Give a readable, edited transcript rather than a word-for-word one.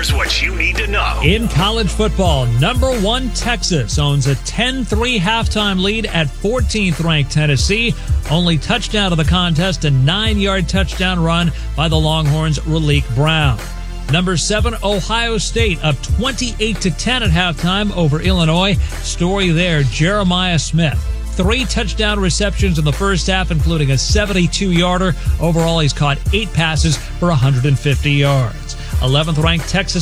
Here's what you need to know. In college football, number 1 Texas owns a 10-3 halftime lead at 14th-ranked Tennessee. Only touchdown of the contest, a 9-yard touchdown run by the Longhorns' Raleek Brown. Number 7, Ohio State, up 28-10 at halftime over Illinois. Story there, Jeremiah Smith. 3 touchdown receptions in the first half, including a 72-yarder. Overall, he's caught 8 passes for 150 yards. 11th-ranked Texas